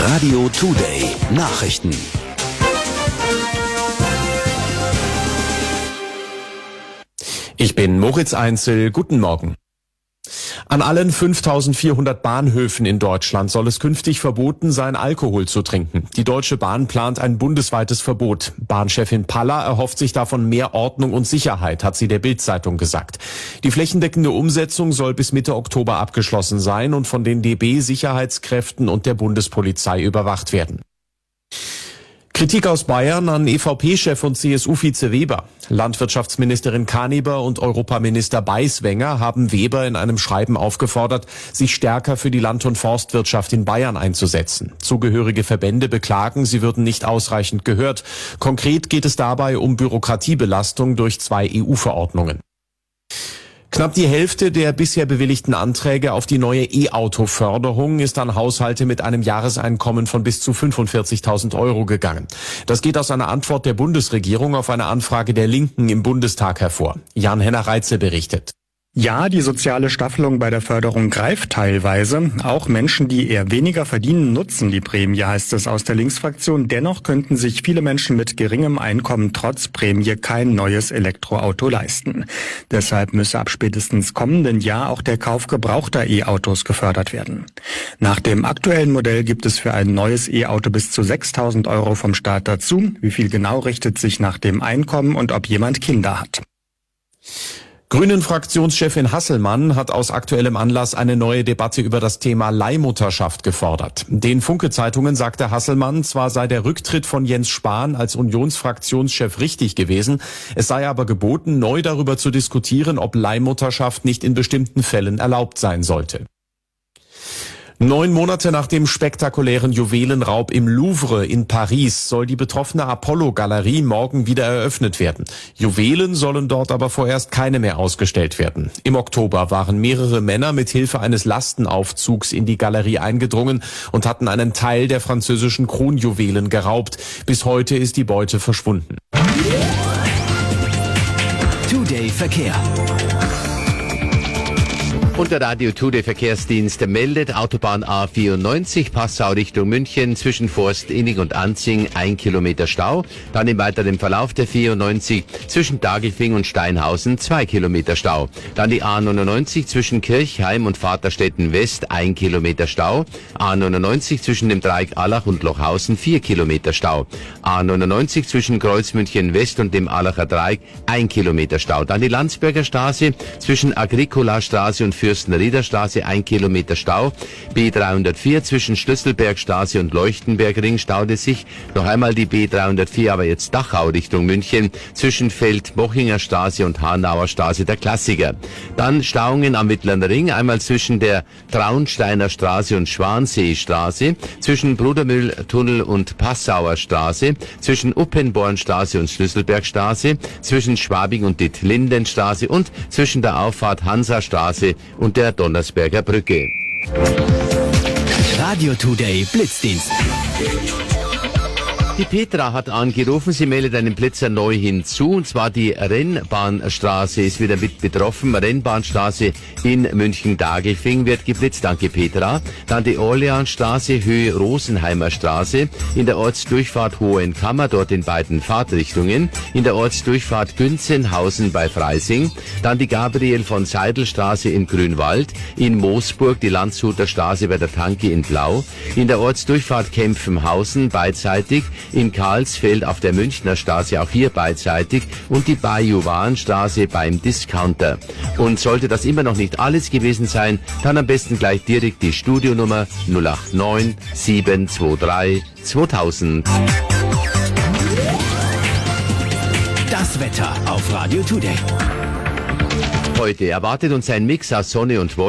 Radio Today Nachrichten. Ich bin Moritz Einzel. Guten Morgen. An allen 5.400 Bahnhöfen in Deutschland soll es künftig verboten sein, Alkohol zu trinken. Die Deutsche Bahn plant ein bundesweites Verbot. Bahnchefin Paller erhofft sich davon mehr Ordnung und Sicherheit, hat sie der Bild-Zeitung gesagt. Die flächendeckende Umsetzung soll bis Mitte Oktober abgeschlossen sein und von den DB-Sicherheitskräften und der Bundespolizei überwacht werden. Kritik aus Bayern an EVP-Chef und CSU-Vize Weber. Landwirtschaftsministerin Kaniber und Europaminister Beiswenger haben Weber in einem Schreiben aufgefordert, sich stärker für die Land- und Forstwirtschaft in Bayern einzusetzen. Zugehörige Verbände beklagen, sie würden nicht ausreichend gehört. Konkret geht es dabei um Bürokratiebelastung durch 2 EU-Verordnungen. Knapp die Hälfte der bisher bewilligten Anträge auf die neue E-Auto-Förderung ist an Haushalte mit einem Jahreseinkommen von bis zu 45.000 Euro gegangen. Das geht aus einer Antwort der Bundesregierung auf eine Anfrage der Linken im Bundestag hervor. Jan-Henner Reitze berichtet. Ja, die soziale Staffelung bei der Förderung greift teilweise. Auch Menschen, die eher weniger verdienen, nutzen die Prämie, heißt es aus der Linksfraktion. Dennoch könnten sich viele Menschen mit geringem Einkommen trotz Prämie kein neues Elektroauto leisten. Deshalb müsse ab spätestens kommenden Jahr auch der Kauf gebrauchter E-Autos gefördert werden. Nach dem aktuellen Modell gibt es für ein neues E-Auto bis zu 6.000 Euro vom Staat dazu. Wie viel genau richtet sich nach dem Einkommen und ob jemand Kinder hat. Grünen-Fraktionschefin Hasselmann hat aus aktuellem Anlass eine neue Debatte über das Thema Leihmutterschaft gefordert. Den Funke-Zeitungen sagte Hasselmann, zwar sei der Rücktritt von Jens Spahn als Unionsfraktionschef richtig gewesen, es sei aber geboten, neu darüber zu diskutieren, ob Leihmutterschaft nicht in bestimmten Fällen erlaubt sein sollte. 9 Monate nach dem spektakulären Juwelenraub im Louvre in Paris soll die betroffene Apollo-Galerie morgen wieder eröffnet werden. Juwelen sollen dort aber vorerst keine mehr ausgestellt werden. Im Oktober waren mehrere Männer mit Hilfe eines Lastenaufzugs in die Galerie eingedrungen und hatten einen Teil der französischen Kronjuwelen geraubt. Bis heute ist die Beute verschwunden. Today Verkehr. Und der Radio Today Verkehrsdienst meldet Autobahn A94 Passau Richtung München zwischen Forstinning und Anzing 1 Kilometer Stau. Dann im weiteren Verlauf der 94 zwischen Dagelfing und Steinhausen 2 Kilometer Stau. Dann die A99 zwischen Kirchheim und Vaterstetten West 1 Kilometer Stau. A99 zwischen dem Dreieck Allach und Lochhausen 4 Kilometer Stau. A99 zwischen Kreuzmünchen West und dem Allacher Dreieck 1 Kilometer Stau. Dann die Landsberger Straße zwischen Agricolastraße und Fürstenriederstraße 1 Kilometer Stau. B304 zwischen Schlüsselbergstraße und Leuchtenbergring staute sich. Noch einmal die B304, aber jetzt Dachau Richtung München zwischen Feldmochinger Straße und Hanauer Straße der Klassiker. Dann Stauungen am Mittleren Ring, einmal zwischen der Traunsteiner Straße und Schwanseestraße, zwischen Brudermühltunnel und Passauer Straße, zwischen Uppenbornstraße und Schlüsselbergstraße, zwischen Schwabing und Dietlindenstraße und zwischen der Auffahrt Hansastraße und der Donnersberger Brücke. Radio Today Blitzdienst. Die Petra hat angerufen, sie meldet einen Blitzer neu hinzu, und zwar die Rennbahnstraße ist wieder mit betroffen. Rennbahnstraße in München-Dagelfing wird geblitzt, danke Petra. Dann die Orleansstraße, Höhe Rosenheimer Straße, in der Ortsdurchfahrt Hohenkammer, dort in beiden Fahrtrichtungen, in der Ortsdurchfahrt Günzenhausen bei Freising, dann die Gabriel von Seidel Straße in Grünwald, in Moosburg die Landshuter Straße bei der Tanke in Blau, in der Ortsdurchfahrt Kempfenhausen beidseitig, in Karlsfeld auf der Münchner Straße auch hier beidseitig und die Bajuwanstraße beim Discounter. Und sollte das immer noch nicht alles gewesen sein, dann am besten gleich direkt die Studionummer 089 723 2000. Das Wetter auf Radio Today. Heute erwartet uns ein Mix aus Sonne und Wolken.